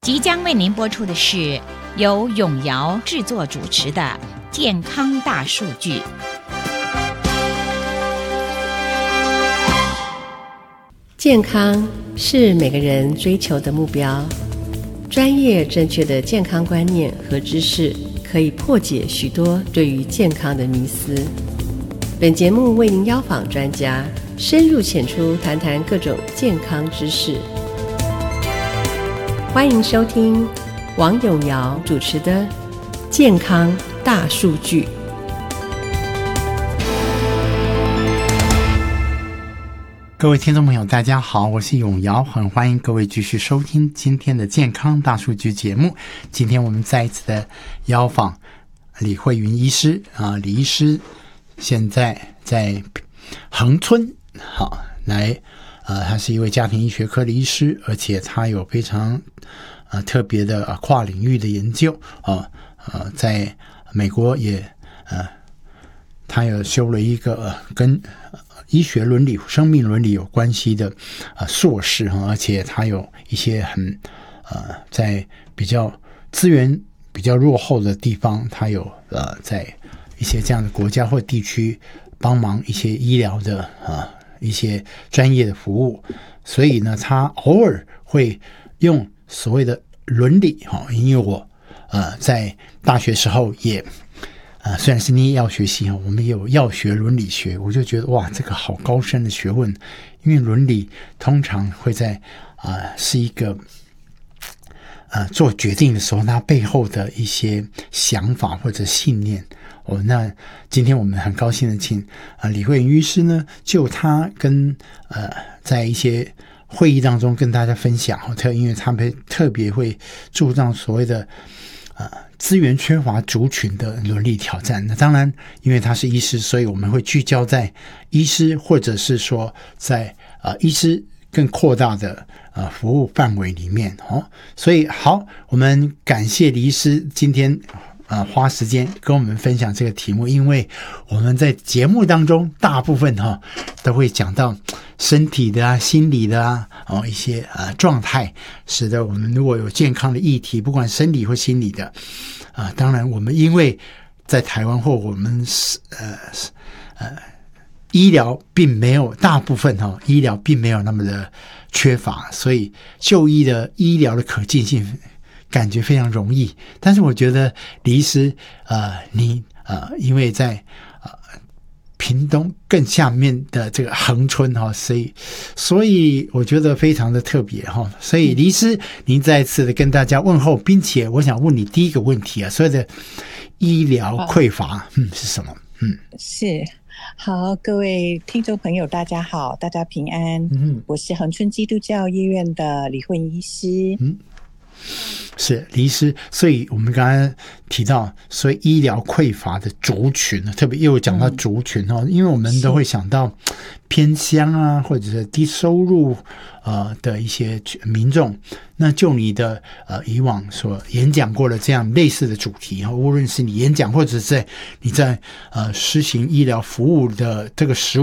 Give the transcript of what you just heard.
即将为您播出的是由永尧制作主持的《健康大数据》。 健康是每个人追求的目标，专业正确的健康观念和知识可以破解许多对于健康的迷思。本节目为您邀访专家，深入浅出谈谈各种健康知识。欢迎收听王永尧主持的《健康大数据》。 各位听众朋友大家好，我是永尧，很欢迎各位继续收听今天的健康大数据节目。今天我们再一次的邀访李慧云医师李医师现在在恒春来他是一位家庭医学科的医师，而且他有非常特别的跨领域的研究在美国也他有修了一个跟医学伦理、生命伦理有关系的硕士而且他有一些很在比较资源比较落后的地方，他有在一些这样的国家或地区帮忙一些医疗的一些专业的服务，所以呢，他偶尔会用所谓的伦理因为我在大学时候也虽然是念药学系我们也有药学伦理学，我就觉得哇，这个好高深的学问，因为伦理通常会在是一个做决定的时候，它背后的一些想法或者信念那今天我们很高兴的请李慧云医师呢，就他跟在一些会议当中跟大家分享因为他们特别会注重所谓的资源缺乏族群的伦理挑战。那当然因为他是医师，所以我们会聚焦在医师或者是说在医师更扩大的服务范围里面所以好，我们感谢李医师今天花时间跟我们分享这个题目，因为我们在节目当中大部分都会讲到身体的心理的一些状态，使得我们如果有健康的议题，不管生理或心理的当然我们因为在台湾或我们医疗并没有大部分医疗并没有那么的缺乏，所以就医的医疗的可进性感觉非常容易。但是我觉得李医师你因为在屏东更下面的这个恒春所以我觉得非常的特别所以李医师您再次的跟大家问候，并且我想问你第一个问题所谓的医疗匮乏是什么？ 是好，各位听众朋友大家好，大家平安我是恒春基督教医院的李慧云医师是李医师，所以我们刚才提到所以医疗匮乏的族群，特别又讲到族群因为我们都会想到偏乡或者是低收入的一些民众。那就你的以往所演讲过的这样类似的主题无论是你演讲或者是你在施行医疗服务的这个实务